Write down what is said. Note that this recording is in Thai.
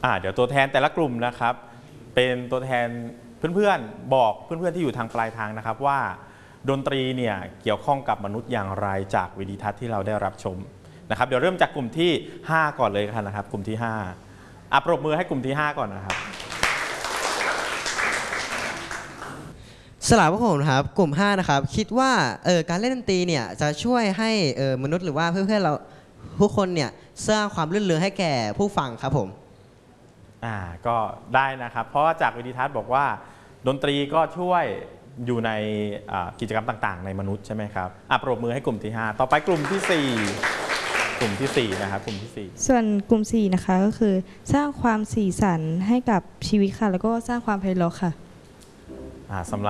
เดี๋ยวตัวแทนแต่ละกลุ่มนะครับเป็นตัวแทนเพื่อนๆบอกเพื่อนๆที่อยู่ทางปลายทางนะครับว่าดนตรีเนี่ยเกี่ยวข้องกับมนุษย์อย่างไรจากวิดีทัศน์ที่เราได้รับชมนะครับเดี๋ยวเริ่มจากกลุ่มที่5ก่อนเลยกันนะครับกลุ่มที่5ปรบมือให้กลุ่มที่5ก่อนนะครับสำหรับพวกผมนะครับกลุ่ม5นะครับคิดว่าการเล่นดนตรีเนี่ยจะช่วยให้มนุษย์หรือว่าเพื่อนๆเราทุกคนเนี่ยสร้างความรื่นเริงให้แก่ผู้ฟังครับผมก็ได้นะครับเพราะว่าจากวิดีทัศน์บอกว่าดนตรีก็ช่วยอยู่ในกิจกรรมต่างๆในมนุษย์ใช่ไหมครับปรบมือให้กลุ่มที่5ต่อไปกลุ่มที่4กลุ่มที่4นะครับกลุ่มที่4 ส่วนกลุ่ม4นะคะก็คือสร้างความสีสันให้กับชีวิตค่ะแล้วก็สร้างความไพเราะค่ะสำหรับ